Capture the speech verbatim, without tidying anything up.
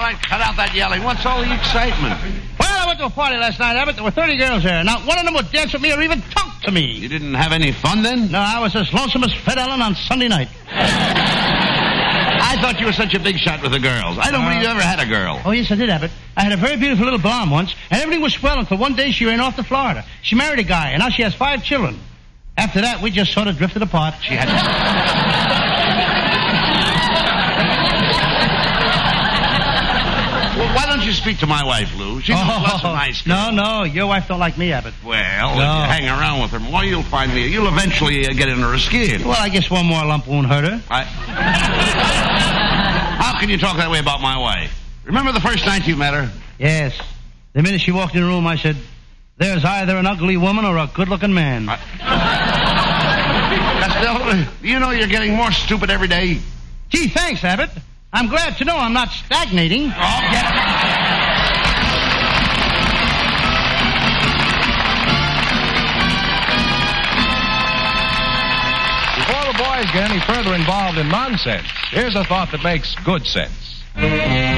right, cut out that yelling. What's all the excitement? Well, I went to a party last night, Abbott. There were thirty girls there. Not one of them would dance with me or even talk to me. You didn't have any fun then? No, I was as lonesome as Fred Allen on Sunday night. I thought you were such a big shot with the girls. I don't uh, believe you ever had a girl. Oh, yes, I did, Abbott. I had a very beautiful little blonde once, and everything was swell until one day she ran off to Florida. She married a guy, and now she has five children. After that, we just sort of drifted apart. She had... Well, why don't you speak to my wife, Lou? She's oh, a nice girl. No, no, your wife don't like me, Abbott. Well, no. if you hang around with her more, you'll find me. You'll eventually uh, get in her skin. Well, I guess one more lump won't hurt her. I... How can you talk that way about my wife? Remember the first night you met her? Yes. The minute she walked in the room, I said, there's either an ugly woman or a good-looking man. I... Costello, you know you're getting more stupid every day. Gee, thanks, Abbott. I'm glad to know I'm not stagnating. Oh, get it. Before the boys get any further involved in nonsense, here's a thought that makes good sense.